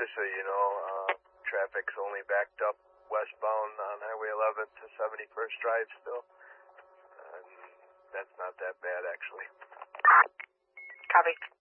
just so you know, traffic's only backed up westbound on Highway 11 to 71st Drive still. That's not that bad, actually. Copy.